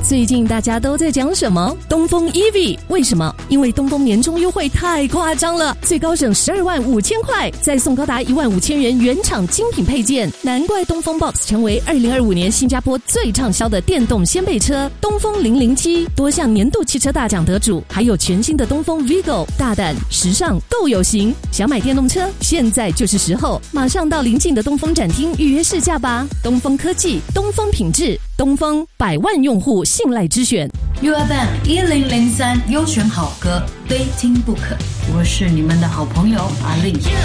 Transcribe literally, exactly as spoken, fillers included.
最近大家都在讲什么？东风 E V， 为什么？因为东风年终优惠太夸张了，最高省十二万五千块，再送高达一万五千元原厂精品配件，难怪东风 Box 成为二零二五年新加坡最畅销的电动掀背车。东风零零七多项年度汽车大奖得主，还有全新的东风 Vigo， 大胆、时尚、够有型。想买电动车，现在就是时候，马上到邻近的东风展厅预约试驾吧。东风科技，东风品质，东风百万用户信赖之选。 U F M 一零零三优选好歌，非听不可。我是你们的好朋友阿令。